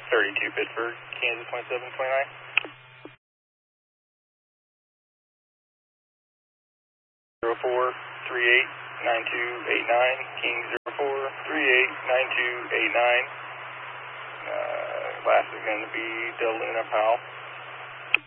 32 Pittsburgh, Kansas 2729. Zero 4 38 9289, King 04 38 9289. Last is going to be Del Luna Powell.